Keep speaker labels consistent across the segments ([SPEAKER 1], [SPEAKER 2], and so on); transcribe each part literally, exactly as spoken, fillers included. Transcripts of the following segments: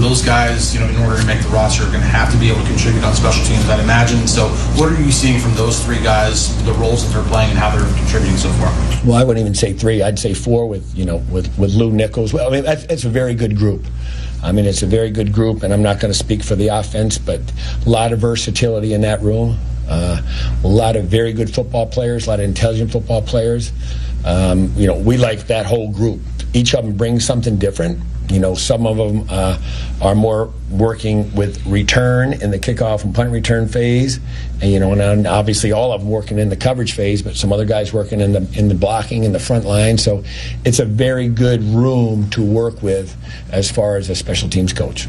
[SPEAKER 1] those guys, you know, in order to make the roster, are going to have to be able to contribute on special teams, I'd imagine. So what are you seeing from those three guys, the roles that they're playing and how they're contributing so far?
[SPEAKER 2] Well, I wouldn't even say three. I'd say four with, you know, with, with Lou Nichols. Well, I mean, that's, it's a very good group. I mean, it's a very good group, and I'm not going to speak for the offense, but a lot of versatility in that room. Uh, a lot of very good football players, a lot of intelligent football players. Um, you know, we like that whole group. Each of them brings something different. You know, some of them uh, are more working with return in the kickoff and punt return phase, and, you know, and obviously all of them working in the coverage phase, but some other guys working in the in the blocking in the front line. So it's a very good room to work with as far as a special teams coach.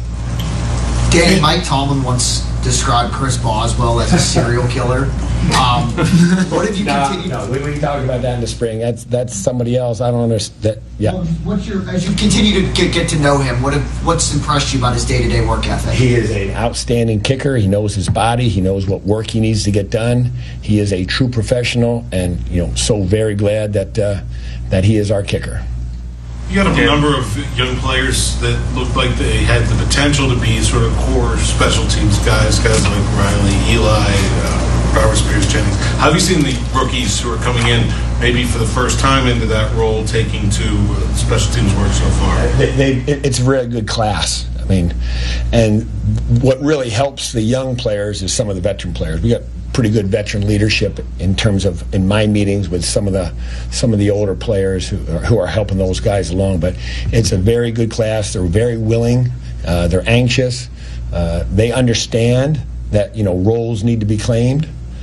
[SPEAKER 3] Danny, Mike Tomlin once described Chris Boswell as a serial killer. Um, what have you
[SPEAKER 2] no,
[SPEAKER 3] continued?
[SPEAKER 2] No, we, we can talk about that in the spring. That's that's somebody else. I don't understand. That, yeah.
[SPEAKER 3] Well, what's your as you continue to get, get to know him? What have, what's impressed you about his day to day work ethic?
[SPEAKER 2] He is an outstanding kicker. He knows his body. He knows what work he needs to get done. He is a true professional, and, you know, so very glad that uh, that he is our kicker.
[SPEAKER 4] You got a number of young players that looked like they had the potential to be sort of core special teams guys, guys like Riley, Eli, uh, Robert Spears-Jennings. How have you seen the rookies who are coming in, maybe for the first time into that role, taking to uh, special teams work so far?
[SPEAKER 2] They, they, it's a really good class. I mean, and what really helps the young players is some of the veteran players. We got pretty good veteran leadership in terms of, in my meetings with some of the some of the older players who are, who are helping those guys along. But it's a very good class. They're very willing. Uh, they're anxious. Uh, they understand that, you know, roles need to be claimed.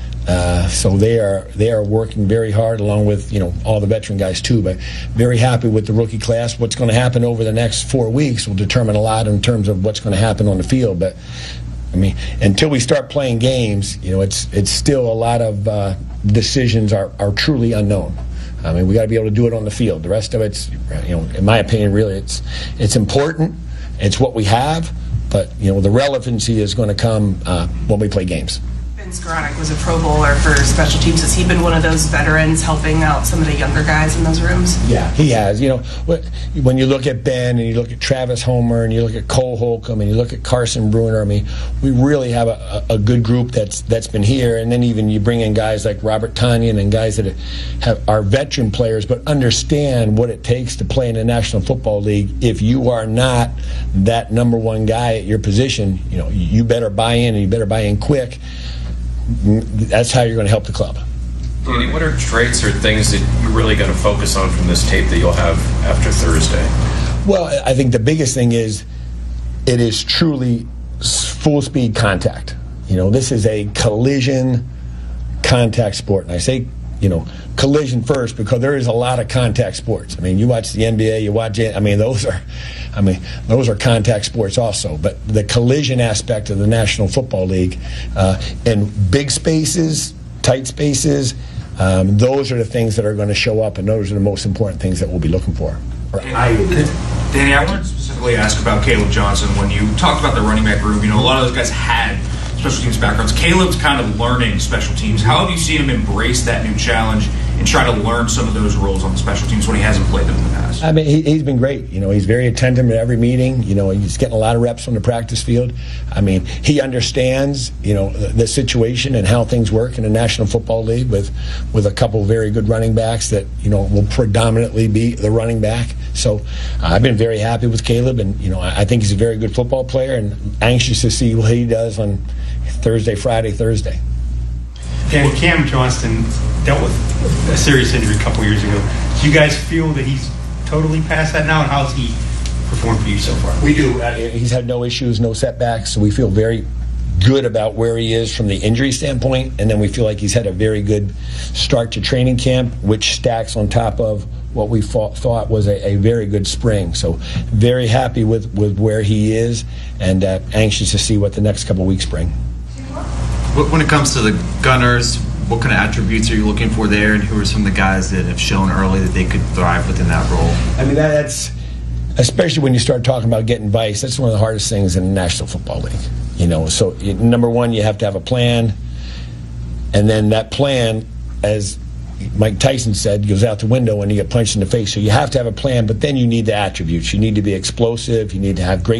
[SPEAKER 2] Uh, so they are they are working very hard, along with, you know, all the veteran guys too. But very happy with the rookie class. What's going to happen over the next four weeks will determine a lot in terms of what's going to happen on the field. But I mean, until we start playing games, you know, it's it's still a lot of uh, decisions are, are truly unknown. I mean, we got to be able to do it on the field. The rest of it's, you know, in my opinion, really, it's it's important. It's what we have, but, you know, the relevancy is going to come uh, when we play games.
[SPEAKER 5] Ben Skowronek was a Pro Bowler for special teams. Has he been one of those veterans helping out some of the younger guys in those rooms?
[SPEAKER 2] Yeah, he has. You know, when you look at Ben and you look at Travis Homer and you look at Cole Holcomb and you look at Carson Bruner, I mean, we really have a, a good group that's that's been here. And then even you bring in guys like Robert Tonyan and guys that have are veteran players but understand what it takes to play in the National Football League. If you are not that number one guy at your position, you know, you better buy in, and you better buy in quick. That's how you're going to help the club.
[SPEAKER 6] Danny, what are traits or things that you're really going to focus on from this tape that you'll have after Thursday?
[SPEAKER 2] Well, I think the biggest thing is it is truly full speed contact. You know, this is a collision contact sport. And I say, you know, collision first because there is a lot of contact sports. I mean, you watch the N B A, you watch it, I mean, those are I mean, those are contact sports also. But the collision aspect of the National Football League, uh, in big spaces, tight spaces, um, those are the things that are going to show up, and those are the most important things that we'll be looking for.
[SPEAKER 7] I, Danny, I wanted to specifically ask about Caleb Johnson. When you talked about the running back room, you know, a lot of those guys had special teams backgrounds. Caleb's kind of learning special teams. How have you seen him embrace that new challenge and try to learn some of those roles on the special teams when he hasn't played them in the past?
[SPEAKER 2] I mean, he, he's been great. You know, he's very attentive at every meeting. You know, he's getting a lot of reps on the practice field. I mean, he understands, you know, the, the situation and how things work in the National Football League with, with a couple of very good running backs that, you know, will predominantly be the running back. So uh, I've been very happy with Caleb, and, you know, I, I think he's a very good football player, and anxious to see what he does on Thursday, Friday, Thursday.
[SPEAKER 8] Dan, Cam Johnston dealt with a serious injury a couple years ago. Do you guys feel that he's totally past that now, and how's he performed for you so far?
[SPEAKER 2] We do. Uh, he's had no issues, no setbacks, so we feel very good about where he is from the injury standpoint, and then we feel like he's had a very good start to training camp, which stacks on top of what we thought, thought was a, a very good spring. So very happy with, with where he is, and uh, anxious to see what the next couple of weeks bring.
[SPEAKER 9] When it comes to the Gunners, what kind of attributes are you looking for there, and who are some of the guys that have shown early that they could thrive within that role?
[SPEAKER 2] I mean, that, that's, especially when you start talking about getting vice, that's one of the hardest things in the National Football League. You know, so number one, you have to have a plan, and then that plan, as Mike Tyson said, goes out the window when you get punched in the face. So you have to have a plan, but then you need the attributes. You need to be explosive. You need to have great